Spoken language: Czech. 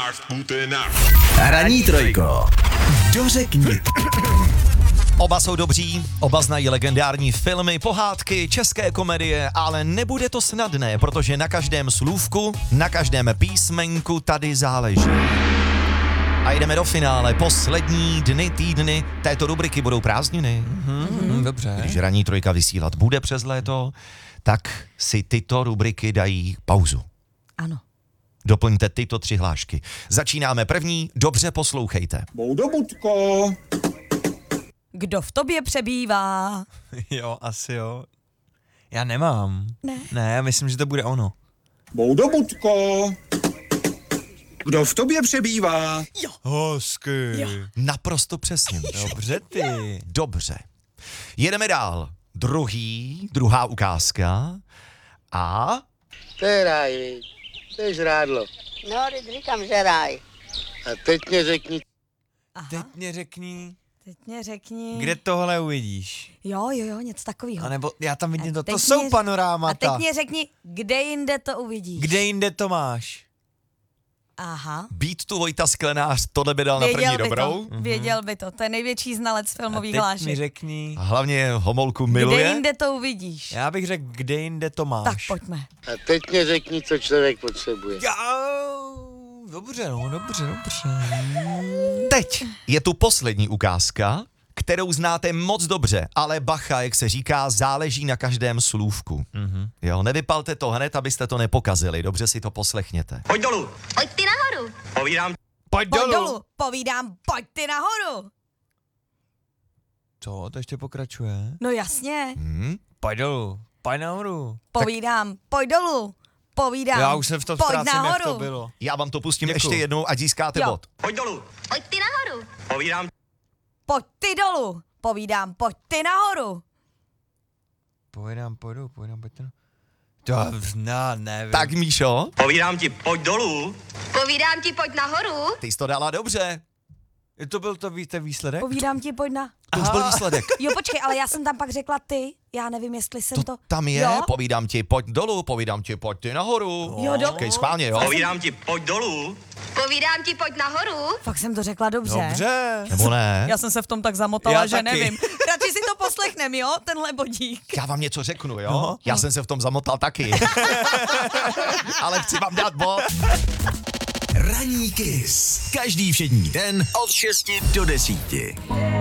Ranní trojko. Dořekni. Oba jsou dobří, oba znají legendární filmy, pohádky, české komedie, ale nebude to snadné, protože na každém slůvku, na každém písmenku tady záleží. A jdeme do finále. Poslední dny, týdny této rubriky budou prázdniny. Dobře. Když ranní trojka vysílat bude přes léto, tak si tyto rubriky dají pauzu. Ano. Doplňte tyto 3 hlášky. Začínáme první, dobře poslouchejte. Boudobudko. Kdo v tobě přebývá? Jo, asi jo. Já nemám. Ne, já myslím, že to bude ono. Boudobudko. Kdo v tobě přebývá? Hezky. Naprosto přesně. Dobře ty. Dobře. Jedeme dál. Druhá ukázka. A To je ráj, viď? To je žrádlo. No, teď říkám, že ráj. A teď mě řekni, Aha, Teď mě řekni, teď mě řekni. kde tohle uvidíš. Jo, něco takového. A nebo já tam vidím to. teď To jsou mě- panorámata. A teď mě řekni, kde jinde to uvidíš. Kde jinde to máš? Aha. Beat tu Vojta Sklenář, tohle by dal na první dobrou. Věděl by to. To je největší znalec A filmových teď mi hlášek. řekni. A hlavně Homolku Kde miluje. jinde to uvidíš. Já bych řekl, kde jinde to máš. Tak pojďme. a teď mě řekni, co člověk potřebuje. Dobře, no, dobře. Teď je tu poslední ukázka, kterou znáte moc dobře, ale bacha, jak se říká, záleží na každém slůvku. Jo, nevypalte to hned, abyste to nepokazili, dobře si to poslechněte. Pojď dolů, Pojď ty nahoru. povídám. Pojď Pojď dolů. Povídám, pojď ty nahoru. Co, to ještě pokračuje? No jasně. Pojď dolů, pojď nahoru. Povídám, pojď dolů. Povídám, Já už se v tom pojď ztrácím, jak nahoru. to bylo. Já vám to pustím Děkuju. ještě jednou a získáte Jo. bod. Pojď dolů, Pojď ty nahoru. povídám. Pojď ty dolů. Povídám, pojď ty nahoru. Povídám, pojď to. To, nevím. Tak Míšo, Povídám ti, pojď dolů. Povídám ti, pojď nahoru. ty jsi to dala dobře. To byl ten výsledek? Povídám ti, pojď na... To už byl výsledek. Jo, počkej, ale já jsem tam pak řekla ty. Já nevím, jestli jsem to... Tam je, Jo? povídám ti, pojď dolů, povídám ti, pojď ty nahoru. Jo, do- Okej, schválně, jo. Povídám ti, pojď dolů. Povídám ti, pojď nahoru. Fakt jsem to řekla dobře. Dobře. Nebo ne? Já jsem se v tom tak zamotala, Já že taky. nevím. Radši si to poslechnem, jo, tenhle bodík. Já vám něco řeknu, jo? No. Já jsem se v tom zamotal taky. Ale chci vám dát bod. Ranní kys. Každý všední den od 6 do 10.